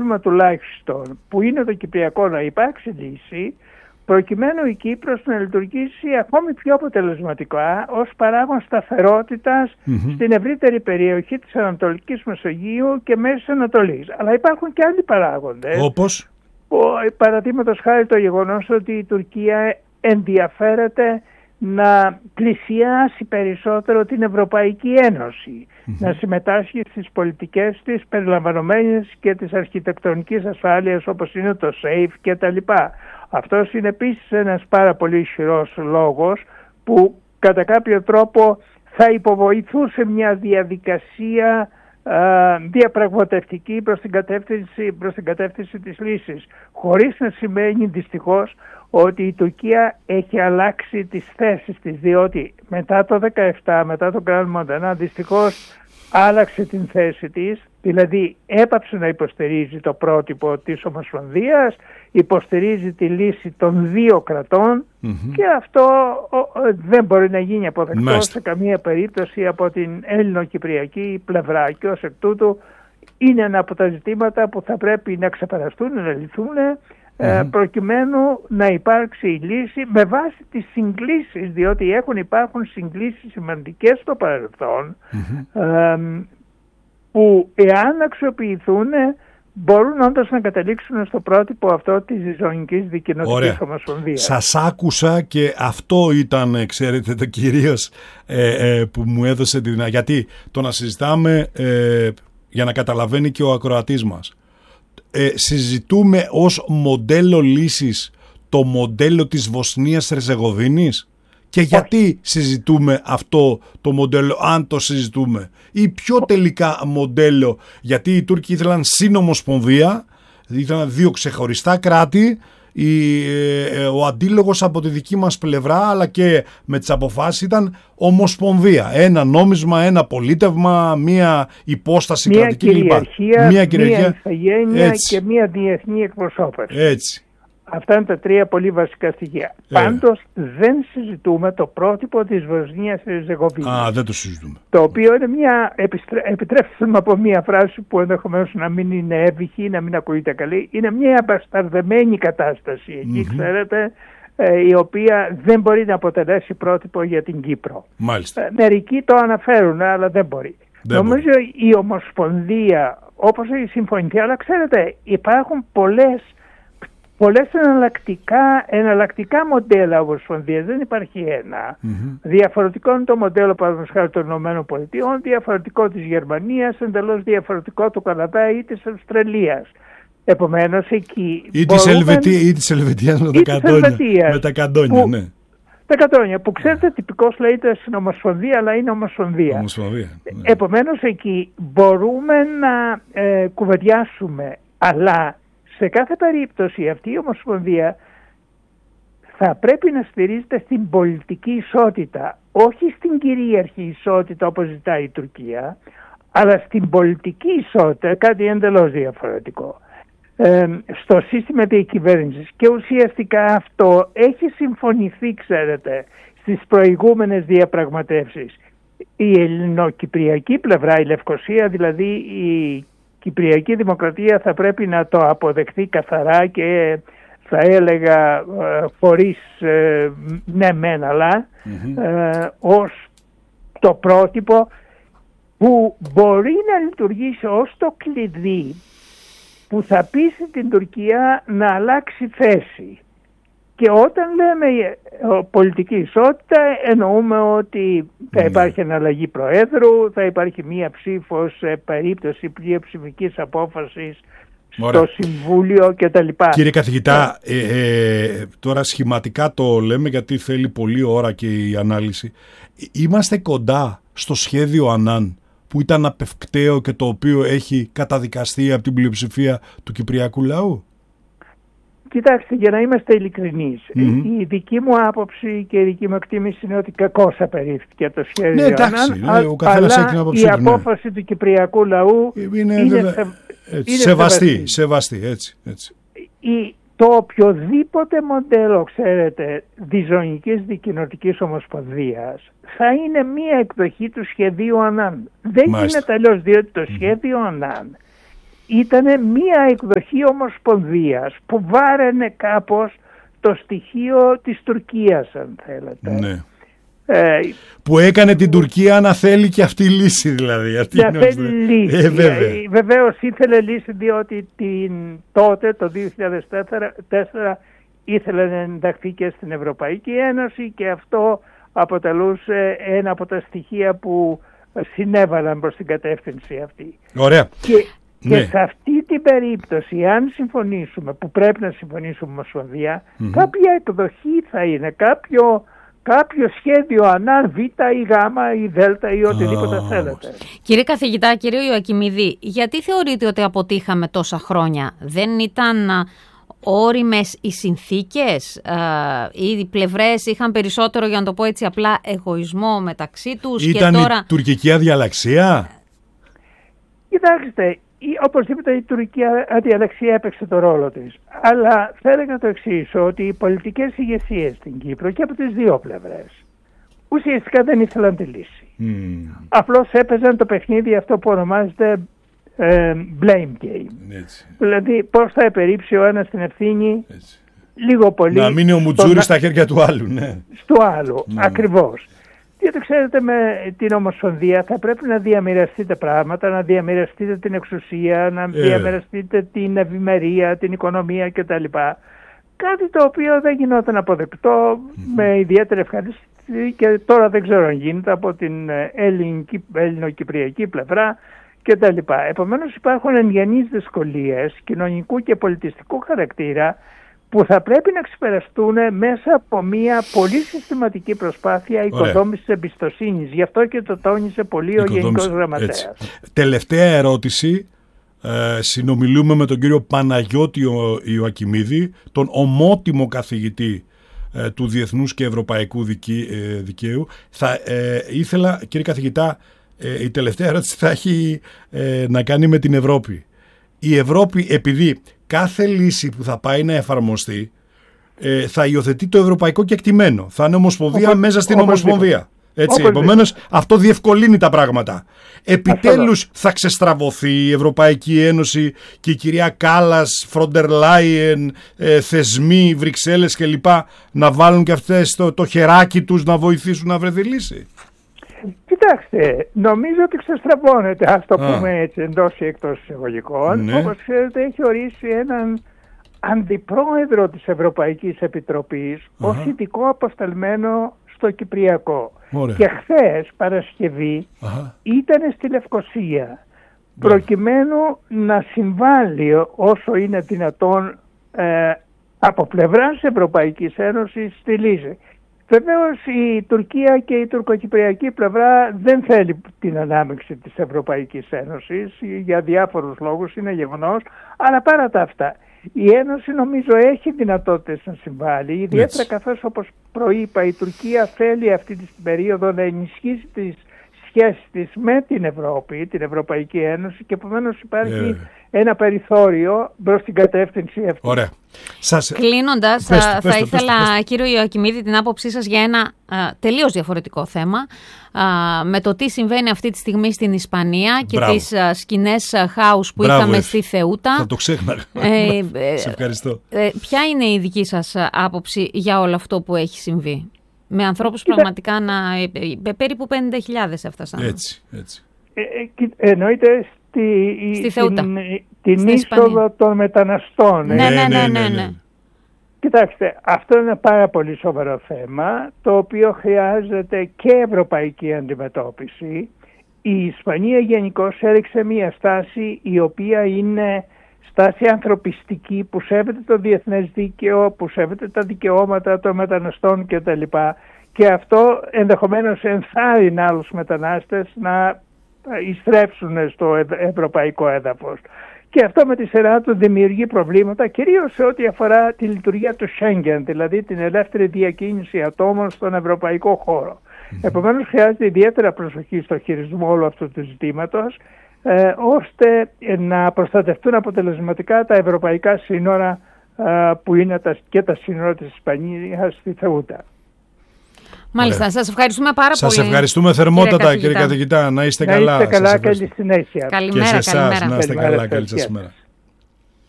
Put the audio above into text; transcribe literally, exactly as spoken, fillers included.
πρόβλημα τουλάχιστον που είναι το κυπριακό να υπάρξει λύση, προκειμένου η Κύπρος να λειτουργήσει ακόμη πιο αποτελεσματικά ως παράγον σταθερότητας mm-hmm. στην ευρύτερη περιοχή της Ανατολικής Μεσογείου και Μέσης Ανατολής. Αλλά υπάρχουν και άλλοι παράγοντες. Όπως? Παραδείγματος χάρη το γεγονός ότι η Τουρκία ενδιαφέρεται να πλησιάσει περισσότερο την Ευρωπαϊκή Ένωση, mm-hmm. να συμμετάσχει στις πολιτικές της περιλαμβανομένες και της αρχιτεκτονικής ασφάλειας όπως είναι το ΣΕΙΦ και τα λοιπά. Αυτός είναι επίσης ένας πάρα πολύ ισχυρός λόγος που κατά κάποιο τρόπο θα υποβοηθούσε μια διαδικασία α, διαπραγματευτική προς την, κατεύθυνση, προς την κατεύθυνση της λύσης, χωρίς να σημαίνει δυστυχώς ότι η Τουρκία έχει αλλάξει τις θέσεις της, διότι μετά το δύο χιλιάδες δεκαεπτά, μετά τον Γκραν Μοντανά, δυστυχώς άλλαξε την θέση της, δηλαδή έπαψε να υποστηρίζει το πρότυπο της Ομοσπονδίας, υποστηρίζει τη λύση των δύο κρατών mm-hmm. και αυτό ο, ο, δεν μπορεί να γίνει αποδεκτό Μάλιστα. σε καμία περίπτωση από την ελληνοκυπριακή πλευρά και ως εκ τούτου είναι ένα από τα ζητήματα που θα πρέπει να ξεπεραστούν, να λυθούν mm-hmm. προκειμένου να υπάρξει η λύση με βάση τις συγκλήσεις, διότι έχουν υπάρχουν συγκλήσεις σημαντικές στο παρελθόν mm-hmm. ε, που εάν αξιοποιηθούν μπορούν όντως να καταλήξουν στο πρότυπο αυτό της Ζωνικής Δικοινοτικής Ομοσπονδίας. Σας άκουσα και αυτό ήταν, ξέρετε, το κυρίως ε, ε, που μου έδωσε τη δυνατότητα. Γιατί το να συζητάμε, ε, για να καταλαβαίνει και ο ακροατής μας, ε, συζητούμε ως μοντέλο λύσης το μοντέλο της Βοσνίας Ερζεγοβίνης. Και γιατί Όχι. συζητούμε αυτό το μοντέλο, αν το συζητούμε, ή ποιο τελικά μοντέλο, γιατί οι Τούρκοι ήθελαν συνομοσπονδία, ήθελαν δύο ξεχωριστά κράτη, η, ε, ο αντίλογος από τη δική μας πλευρά αλλά και με τις αποφάσεις ήταν ομοσπονδία, ένα νόμισμα, ένα πολίτευμα, μία υπόσταση μία κρατική κυριαρχία, μία κυριαρχία, μία ηθαγένεια και μία διεθνή εκπροσώπευση. Έτσι. Αυτά είναι τα τρία πολύ βασικά στοιχεία. Ε. Πάντως δεν συζητούμε το πρότυπο της Βοσνίας Ερζεγοβίνης. Α, δεν το συζητούμε. Το οποίο είναι μια, επιστρέ... επιτρέψτε μου από μια φράση που ενδεχομένως να μην είναι εύυχη, να μην ακούγεται καλή, είναι μια μπασταρδεμένη κατάσταση εκεί, mm-hmm. ξέρετε, ε, η οποία δεν μπορεί να αποτελέσει πρότυπο για την Κύπρο. Μάλιστα. Ε, μερικοί το αναφέρουν, αλλά δεν μπορεί. Δεν Νομίζω μπορεί. Η Ομοσπονδία, όπως έχει συμφωνηθεί, αλλά ξέρετε, υπάρχουν πολλές Πολλές εναλλακτικά, εναλλακτικά μοντέλα ομοσπονδίας, δεν υπάρχει ένα. Mm-hmm. Διαφορετικό είναι το μοντέλο παραδείγματος χάρη των ΗΠΑ, διαφορετικό της Γερμανίας, εντελώς διαφορετικό του Καναδά ή της Αυστραλίας. Επομένως εκεί ή της Ελβετίας ή της Ελβετίας με, με τα καντόνια, που, ναι. Τα καντόνια που ξέρετε τυπικώς λέγεται συνομοσπονδία, αλλά είναι ομοσπονδία. Ομοσπονδία, ναι. Επομένως εκεί μπορούμε να ε, κουβεντιάσουμε, αλλά σε κάθε περίπτωση αυτή η Ομοσπονδία θα πρέπει να στηρίζεται στην πολιτική ισότητα, όχι στην κυρίαρχη ισότητα όπως ζητάει η Τουρκία, αλλά στην πολιτική ισότητα, κάτι εντελώς διαφορετικό, ε, στο σύστημα διακυβέρνησης. Και ουσιαστικά αυτό έχει συμφωνηθεί, ξέρετε, στις προηγούμενες διαπραγματεύσεις. Η ελληνοκυπριακή πλευρά, η Λευκοσία, δηλαδή η Κυπριακή Δημοκρατία, θα πρέπει να το αποδεχθεί καθαρά και θα έλεγα χωρίς ε, ναι μεν αλλά mm-hmm. ε, ως το πρότυπο που μπορεί να λειτουργήσει ως το κλειδί που θα πείσει την Τουρκία να αλλάξει θέση. Και όταν λέμε πολιτική ισότητα εννοούμε ότι θα υπάρχει αναλλαγή Προέδρου, θα υπάρχει μία ψήφος σε περίπτωση πλειοψηφικής απόφασης στο Συμβούλιο κτλ. Κύριε καθηγητά, ε, ε, τώρα σχηματικά το λέμε γιατί θέλει πολλή ώρα και η ανάλυση. Είμαστε κοντά στο σχέδιο Ανάν που ήταν απευκταίο και το οποίο έχει καταδικαστεί από την πλειοψηφία του κυπριακού λαού. Κοιτάξτε, για να είμαστε ειλικρινείς, mm-hmm. η δική μου άποψη και η δική μου εκτίμηση είναι ότι κακώς απερίφθηκε το σχέδιο ναι, εντάξει, Ανάν, ναι, ο καθένας έχει την άποψη η του, ναι. απόφαση του κυπριακού λαού είναι, είναι, βέβαια, σε, έτσι, είναι σεβαστή, σεβαστή. σεβαστή, έτσι, έτσι. Η, το οποιοδήποτε μοντέλο, ξέρετε, διζωνικής δικοινοτικής ομοσπονδίας θα είναι μία εκδοχή του σχεδίου Ανάν. Δεν Μάλιστα. είναι αλλιώς, διότι το σχέδιο mm-hmm. Ανάν ήταν μία εκδοχή ομοσπονδίας που βάραινε κάπως το στοιχείο της Τουρκίας, αν θέλετε. Ναι. Ε, που έκανε την Τουρκία να θέλει και αυτή λύση, δηλαδή. Αυτή να θέλει λύση. Ε, βέβαια. Βεβαίως ήθελε λύση, διότι την, τότε, το δύο χιλιάδες τέσσερα, ήθελε να ενταχθεί και στην Ευρωπαϊκή Ένωση και αυτό αποτελούσε ένα από τα στοιχεία που συνέβαλαν προς την κατεύθυνση αυτή. Ωραία. Και, ναι. και σε αυτή την περίπτωση, αν συμφωνήσουμε, που πρέπει να συμφωνήσουμε με Ομοσπονδία, mm-hmm. κάποια εκδοχή θα είναι, κάποιο, κάποιο σχέδιο ανά Β ή Γ ή Δ ή οτιδήποτε oh. θέλετε. Κύριε καθηγητά, κύριε Ιωακιμίδη, γιατί θεωρείτε ότι αποτύχαμε τόσα χρόνια? Δεν ήταν όριμες οι συνθήκες, οι πλευρές είχαν περισσότερο, για να το πω έτσι απλά, εγωισμό μεταξύ τους? Ήταν και τώρα... η τουρκική αδιαλαξία? Κοιτάξτε, οπωσδήποτε η τουρκική αδιαλαξία έπαιξε το ρόλο της. Αλλά θα έλεγα το εξής, ότι οι πολιτικές ηγεσίες στην Κύπρο και από τις δύο πλευρές ουσιαστικά δεν ήθελαν τη λύση. Mm. Απλώς έπαιζαν το παιχνίδι αυτό που ονομάζεται ε, blame game. Έτσι. Δηλαδή πώς θα επερίψει ο ένας την ευθύνη έτσι. Λίγο πολύ. Να μείνει ο Μουτζούρης στα χέρια του άλλου. Ναι. Στο άλλο, ναι. ακριβώς. Γιατί ξέρετε, με την Ομοσπονδία θα πρέπει να διαμοιραστείτε πράγματα, να διαμοιραστείτε την εξουσία, να ε. διαμοιραστείτε την ευημερία, την οικονομία κτλ. Κάτι το οποίο δεν γινόταν αποδεκτό mm-hmm. με ιδιαίτερη ευχαρίστηση και τώρα δεν ξέρω αν γίνεται από την ελληνοκυπριακή πλευρά κτλ. Επομένως υπάρχουν εγγενείς δυσκολίες κοινωνικού και πολιτιστικού χαρακτήρα που θα πρέπει να ξεπεραστούν μέσα από μια πολύ συστηματική προσπάθεια οικοδόμησης εμπιστοσύνης. Γι' αυτό και το τόνισε πολύ ο Γενικός Γραμματέας. Τελευταία ερώτηση. Ε, συνομιλούμε με τον κύριο Παναγιώτη Ιωακιμίδη, τον ομότιμο καθηγητή ε, του Διεθνούς και Ευρωπαϊκού Δικαίου. Ε, δικαίου. Θα ε, ήθελα, κύριε καθηγητά, ε, η τελευταία ερώτηση θα έχει ε, να κάνει με την Ευρώπη. Η Ευρώπη, επειδή κάθε λύση που θα πάει να εφαρμοστεί ε, θα υιοθετεί το ευρωπαϊκό κεκτημένο. Θα είναι ομοσπονδία Οπό, μέσα στην ομοσπονδία. Έτσι, επομένως, αυτό διευκολύνει τα πράγματα. Επιτέλους θα ξεστραβωθεί η Ευρωπαϊκή Ένωση και η κυρία Κάλλας, Φρόντερ Λάιεν, ε, θεσμοί, Βρυξέλλες κλπ. Να βάλουν και αυτές το, το χεράκι τους να βοηθήσουν να βρεθεί λύση. Κοιτάξτε, νομίζω ότι ξεστραβώνεται, ας το Α. πούμε έτσι, εντός ή εκτός εισαγωγικών. Ναι. Όπως ξέρετε, έχει ορίσει έναν αντιπρόεδρο της Ευρωπαϊκής Επιτροπής uh-huh. ως ειδικό αποσταλμένο στο Κυπριακό. Ωραία. Και χθες, Παρασκευή, uh-huh. ήταν στη Λευκοσία, yeah. προκειμένου να συμβάλλει όσο είναι δυνατόν ε, από πλευράς Ευρωπαϊκής Ένωσης στη λύση. Βεβαίως η Τουρκία και η τουρκοκυπριακή πλευρά δεν θέλει την ανάμειξη της Ευρωπαϊκής Ένωσης για διάφορους λόγους, είναι γεγονός, αλλά παρά τα αυτά η Ένωση νομίζω έχει δυνατότητες να συμβάλλει, ιδιαίτερα καθώς όπως προείπα η Τουρκία θέλει αυτή την περίοδο να ενισχύσει τις σχέσεις της με την Ευρώπη, την Ευρωπαϊκή Ένωση και επομένως υπάρχει yeah. ένα περιθώριο προς την κατεύθυνση αυτή. Ωραία. Σας... Κλείνοντας, πες, θα, πες, θα πες, ήθελα πες, πες. κύριο Ιωακιμίδη την άποψή σας για ένα α, τελείως διαφορετικό θέμα α, με το τι συμβαίνει αυτή τη στιγμή στην Ισπανία και Μπράβο. τις α, σκηνές α, χάους που Μπράβο, είχαμε στη Θεούτα. Θα το ξέχναγα. Ε, ε, Σε ευχαριστώ. Ε, ποια είναι η δική σας άποψη για όλο αυτό που έχει συμβεί? Με ανθρώπους Κοίτα. πραγματικά να... Ε, περίπου πενήντα χιλιάδες έφτασαν. Έτσι, έτσι. Ε, ε, εννοείται στη, στη Θεούτα. Την, την είσοδο των μεταναστών. Ναι, ναι, ναι, ναι, ναι, ναι. Κοιτάξτε, αυτό είναι ένα πάρα πολύ σοβαρό θέμα, το οποίο χρειάζεται και ευρωπαϊκή αντιμετώπιση. Η Ισπανία γενικώς έριξε μια στάση η οποία είναι στάση ανθρωπιστική, που σέβεται το διεθνές δίκαιο, που σέβεται τα δικαιώματα των μεταναστών κτλ. Και αυτό ενδεχομένως ενθάρρυνε άλλους μετανάστες να ειστρέψουν στο ευρωπαϊκό έδαφος. Και αυτό με τη σειρά του δημιουργεί προβλήματα, κυρίως σε ό,τι αφορά τη λειτουργία του Schengen, δηλαδή την ελεύθερη διακίνηση ατόμων στον ευρωπαϊκό χώρο. Mm-hmm. Επομένως χρειάζεται ιδιαίτερα προσοχή στο χειρισμό όλου αυτού του ζητήματος, ε, ώστε να προστατευτούν αποτελεσματικά τα ευρωπαϊκά σύνορα ε, που είναι τα, και τα σύνορα της Ισπανίας στη Θεούτα. Μάλιστα, Ωραία. σας ευχαριστούμε πάρα Σας πολύ. ευχαριστούμε θερμότατα, κύριε κύριε καθηγητά. καθηγητά. Να είστε Να καλά. είστε καλά, Σας καλή συνέχεια. Καλημέρα, και σε εσάς, καλημέρα. να είστε Καλημέρα καλά. Καλή σας. σας ημέρα.